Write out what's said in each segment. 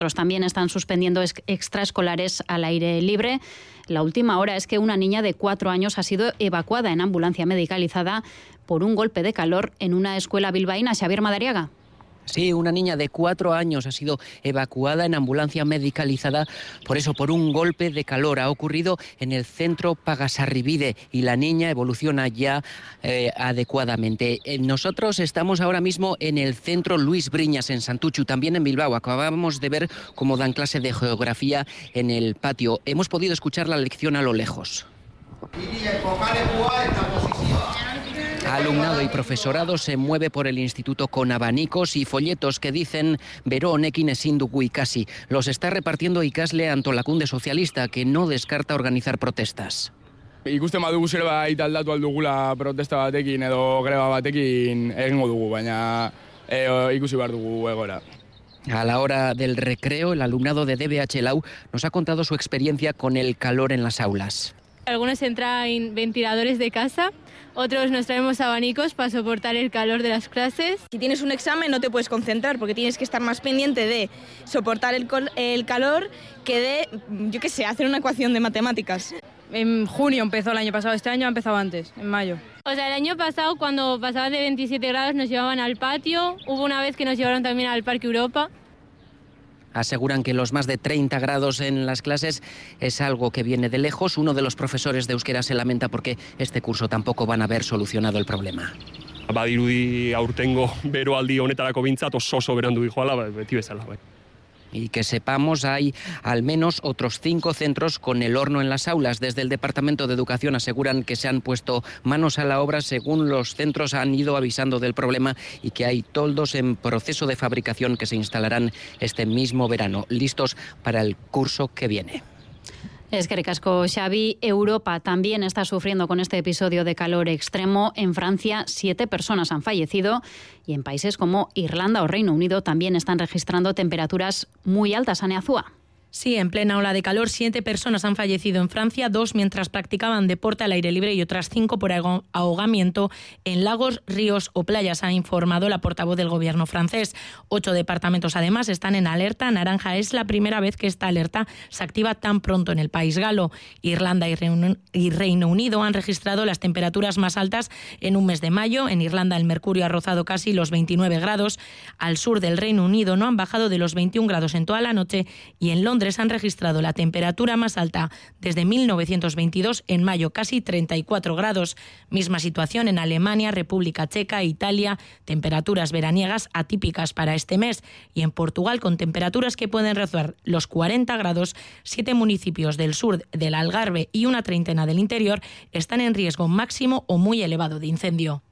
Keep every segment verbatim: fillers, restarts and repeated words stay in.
También están suspendiendo extraescolares al aire libre. La última hora es que una niña de cuatro años ha sido evacuada en ambulancia medicalizada por un golpe de calor en una escuela bilbaína. Xavier Madariaga. Sí, una niña de cuatro años ha sido evacuada en ambulancia medicalizada, por eso, por un golpe de calor. Ha ocurrido en el centro Pagasarribide y la niña evoluciona ya eh, adecuadamente. Eh, nosotros estamos ahora mismo en el centro Luis Briñas, en Santutxu, también en Bilbao. Acabamos de ver cómo dan clase de geografía en el patio. Hemos podido escuchar la lección a lo lejos. Alumnado y profesorado se mueve por el instituto con abanicos y folletos que dicen "Bero honekin ezin dugu ikasi". Los está repartiendo Ikasle Antolakunde Socialista, que no descarta organizar protestas. Ikusten badugu zerbait aldatu aldugula protesta batekin edo greba batekin egingo dugu, baina e, ikusi behar dugu egoera. A la hora del recreo, el alumnado de D B H Lau nos ha contado su experiencia con el calor en las aulas. Algunos traen ventiladores de casa, otros nos traemos abanicos para soportar el calor de las clases. Si tienes un examen no te puedes concentrar porque tienes que estar más pendiente de soportar el, el calor que de, yo qué sé, hacer una ecuación de matemáticas. En junio empezó el año pasado, este año ha empezado antes, en mayo. O sea, el año pasado cuando pasaba de veintisiete grados nos llevaban al patio, hubo una vez que nos llevaron también al Parque Europa. Aseguran que los más de treinta grados en las clases es algo que viene de lejos. Uno de los profesores de euskera se lamenta porque este curso tampoco van a haber solucionado el problema. Badirudi aurtengo beroaldi honetarako bintzat oso oso berandu dijoala, beti bezala. Y que sepamos, hay al menos otros cinco centros con el horno en las aulas. Desde el Departamento de Educación aseguran que se han puesto manos a la obra según los centros han ido avisando del problema y que hay toldos en proceso de fabricación que se instalarán este mismo verano, listos para el curso que viene. Eskerrik asko, Xavi. Europa también está sufriendo con este episodio de calor extremo. En Francia, siete personas han fallecido y en países como Irlanda o Reino Unido también están registrando temperaturas muy altas. Ane Azúa. Sí, en plena ola de calor, siete personas han fallecido en Francia, dos mientras practicaban deporte al aire libre y otras cinco por ahogamiento en lagos, ríos o playas, ha informado la portavoz del gobierno francés. Ocho departamentos además están en alerta naranja. Es la primera vez que esta alerta se activa tan pronto en el país galo. Irlanda y Reino Unido han registrado las temperaturas más altas en un mes de mayo. En Irlanda el mercurio ha rozado casi los veintinueve grados. Al sur del Reino Unido no han bajado de los veintiún grados en toda la noche y en Londres han registrado la temperatura más alta desde mil novecientos veintidós en mayo, casi treinta y cuatro grados. Misma situación en Alemania, República Checa, Italia, temperaturas veraniegas atípicas para este mes. Y en Portugal con temperaturas que pueden rozar los cuarenta grados. Siete municipios del sur del Algarve y una treintena del interior están en riesgo máximo o muy elevado de incendio.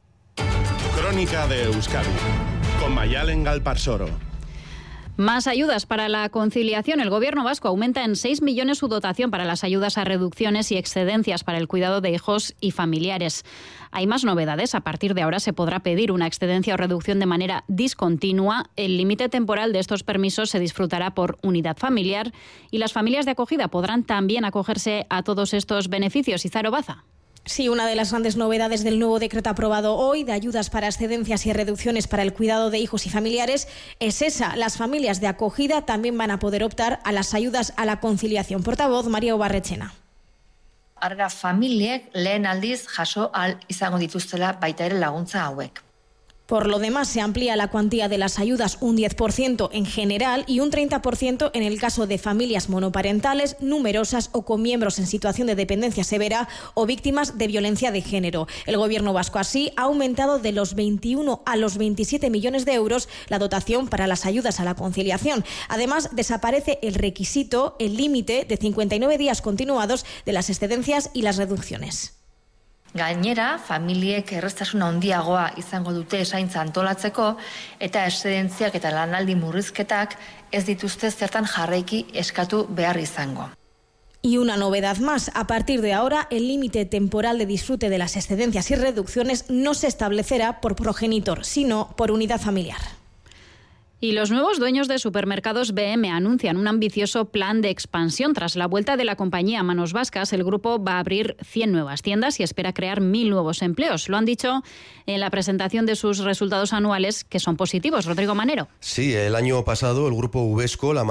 Crónica de Euskadi con Mayalen Galparsoro. Más ayudas para la conciliación. El Gobierno vasco aumenta en seis millones su dotación para las ayudas a reducciones y excedencias para el cuidado de hijos y familiares. Hay más novedades. A partir de ahora se podrá pedir una excedencia o reducción de manera discontinua. El límite temporal de estos permisos se disfrutará por unidad familiar y las familias de acogida podrán también acogerse a todos estos beneficios. Izaro Baza. Sí, una de las grandes novedades del nuevo decreto aprobado hoy de ayudas para excedencias y reducciones para el cuidado de hijos y familiares es esa. Las familias de acogida también van a poder optar a las ayudas a la conciliación. Portavoz María Ubarretxena. Arga familiek lehen aldiz jaso al izango dituztela baita ere laguntza hauek. Por lo demás, se amplía la cuantía de las ayudas un diez por ciento en general y un treinta por ciento en el caso de familias monoparentales, numerosas o con miembros en situación de dependencia severa o víctimas de violencia de género. El Gobierno vasco así ha aumentado de los veintiuno a los veintisiete millones de euros la dotación para las ayudas a la conciliación. Además, desaparece el requisito, el límite de cincuenta y nueve días continuados de las excedencias y las reducciones. Gainera, familiek erraztasuna handiagoa izango dute zaintza antolatzeko eta eszedentziak eta lanaldi murrizketak ez dituzte zertan jarraiki eskatu behar izango. Y una novedad más, a partir de ahora el límite temporal de disfrute de las excedencias y reducciones no se establecerá por progenitor, sino por unidad familiar. Y los nuevos dueños de supermercados B M anuncian un ambicioso plan de expansión. Tras la vuelta de la compañía a manos vascas, el grupo va a abrir cien nuevas tiendas y espera crear mil nuevos empleos. Lo han dicho en la presentación de sus resultados anuales, que son positivos. Rodrigo Manero. Sí, el año pasado el grupo Uvesco, la